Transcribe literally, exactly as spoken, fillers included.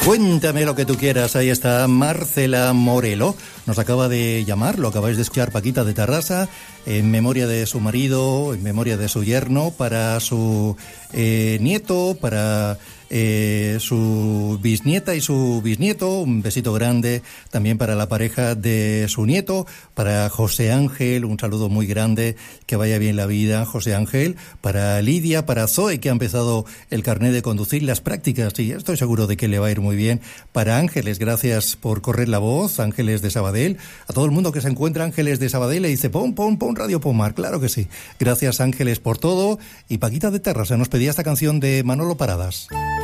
Cuéntame lo que tú quieras. Ahí está Marcela Morelo. Nos acaba de llamar, lo acabáis de escuchar, Paquita de Tarrasa, en memoria de su marido, en memoria de su yerno, para su eh, nieto, para eh, su bisnieta y su bisnieto. Un besito grande también para la pareja de su nieto, para José Ángel, un saludo muy grande, que vaya bien la vida, José Ángel, para Lidia, para Zoe, que ha empezado el carnet de conducir, las prácticas, y estoy seguro de que le va a ir muy bien, para Ángeles, gracias por correr la voz, Ángeles de Sabadell, a todo el mundo que se encuentra Ángeles de Sabadell le dice, pon, pon, pon Radio Pomar, claro que sí, gracias Ángeles por todo, y Paquita de Tarrasa nos pedía esta canción de Manolo Paradas.